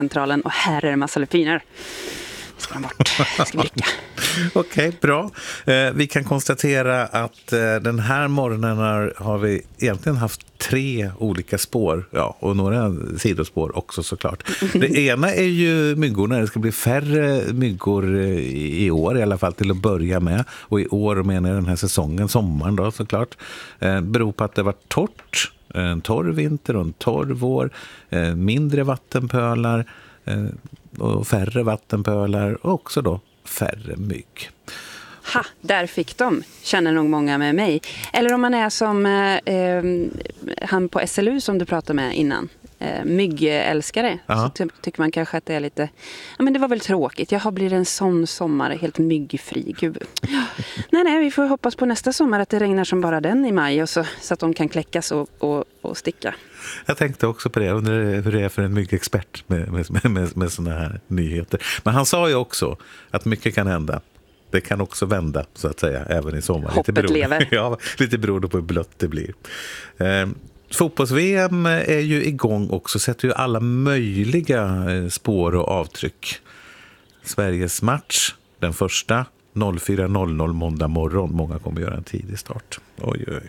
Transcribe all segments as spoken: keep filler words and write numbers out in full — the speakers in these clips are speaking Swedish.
centralen och här är det massa lupiner. Ska de bort, ska blicka. Okej, okay, bra. Eh, vi kan konstatera att eh, den här morgonen har, har vi egentligen haft tre olika spår. Ja, och några sidospår också såklart. Det ena är ju myggorna. Det ska bli färre myggor i, i år i alla fall till att börja med. Och i år menar jag den här säsongen, sommaren då såklart. Eh, beror på att det var torrt. En torr vinter och en torr vår. Eh, mindre vattenpölar. Eh, och färre vattenpölar och också då färre mygg. Ha, där fick de, känner nog många med mig. Eller om man är som eh, han på S L U som du pratade med innan. Eh, myggälskare. Aha. Så ty- tycker man kanske att det är lite... Ja, men det var väl tråkigt. Jag har blivit en sån sommar, helt myggfri. Gud. nej, nej, vi får hoppas på nästa sommar att det regnar som bara den i maj. Och så, så att de kan kläckas och, och, och sticka. Jag tänkte också på det. Jag undrar hur det är för en myggexpert med, med, med, med såna här nyheter. Men han sa ju också att mycket kan hända. Det kan också vända, så att säga, även i sommar. Hoppet lite beroende, lever. Ja, lite beroende på hur blött det blir. Eh, Fotbolls-V M är ju igång också. Sätter ju alla möjliga spår och avtryck. Sveriges match, den första, fyra noll noll måndag morgon. Många kommer göra en tidig start. Oj, oj.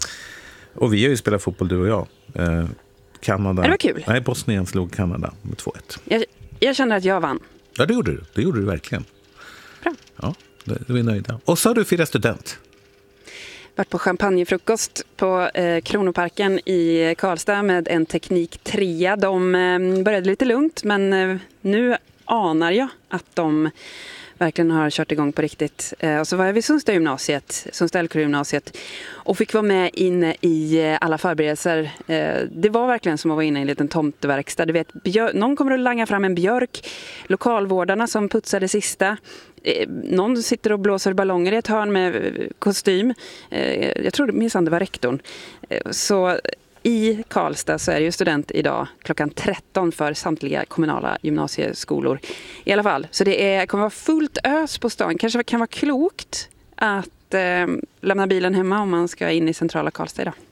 Och vi har ju spelat fotboll, du och jag. Eh, Kanada. Det var kul. Nej, Bosnien slog Kanada med två ett. Jag, jag känner att jag vann. Ja, det gjorde du. Det gjorde du verkligen. Bra. Ja, det, det är vi nöjda. Och så har du firat student. Varit på champagnefrukost på eh, Kronoparken i Karlstad med en teknik trea. De eh, började lite lugnt, men eh, nu anar jag att de verkligen har kört igång på riktigt. Eh, och så var jag vid Sundsta gymnasiet, Sundsta Älvsjö-gymnasiet, och fick vara med inne i eh, alla förberedelser. Eh, det var verkligen som att vara inne i en liten tomteverkstad. Du vet, björ- någon kommer att langa fram en björk, lokalvårdarna som putsade sista. Eh, någon sitter och blåser ballonger i ett hörn med eh, kostym. Eh, jag tror minsann det var rektorn. Eh, så i Karlstad så är det ju student idag klockan tretton för samtliga kommunala gymnasieskolor. I alla fall, så det är, kommer vara fullt ös på stan. Kanske kan vara klokt att eh, lämna bilen hemma om man ska in i centrala Karlstad idag.